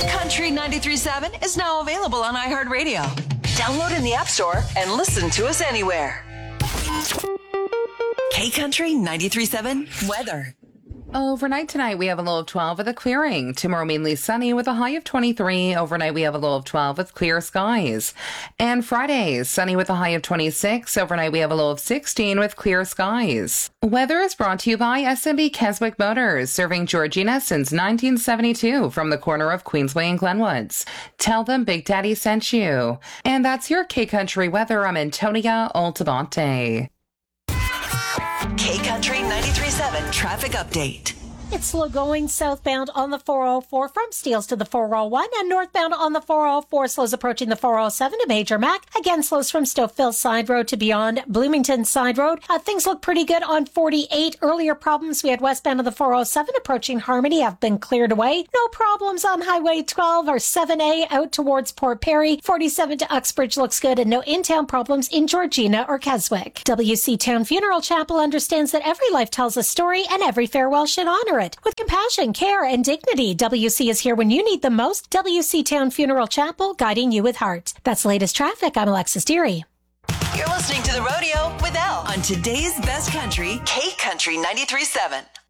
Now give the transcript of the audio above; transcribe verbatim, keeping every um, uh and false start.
Country ninety-three point seven is now available on iHeartRadio. Download in the App Store and listen to us anywhere. K-Country ninety-three point seven weather. Overnight tonight, we have a low of twelve with a clearing. Tomorrow, mainly sunny with a high of twenty-three. Overnight, we have a low of twelve with clear skies. And Friday, sunny with a high of twenty-six. Overnight, we have a low of sixteen with clear skies. Weather is brought to you by S and B Keswick Motors, serving Georgina since nineteen seventy-two from the corner of Queensway and Glenwoods. Tell them Big Daddy sent you. And that's your K-Country weather. I'm Antonia Altamonte. K-Country ninety-three point seven traffic update. It's slow going southbound on the four oh four from Steeles to the four oh one, and northbound on the four oh four slows approaching the four oh seven to Major Mac. Again, slows from Stouffville Side Road to beyond Bloomington Side Road. Uh, things look pretty good on forty-eight. Earlier problems we had westbound of the four oh seven approaching Harmony have been cleared away. No problems on Highway twelve or seven A out towards Port Perry. forty-seven to Uxbridge looks good, and no in-town problems in Georgina or Keswick. W C Town Funeral Chapel understands that every life tells a story and every farewell should honor it. With compassion, care, and dignity, W C is here when you need them most. W C Town Funeral Chapel, guiding you with heart. That's latest traffic. I'm Alexis Deary. You're listening to The Rodeo with Elle on today's best country, K-Country ninety-three point seven.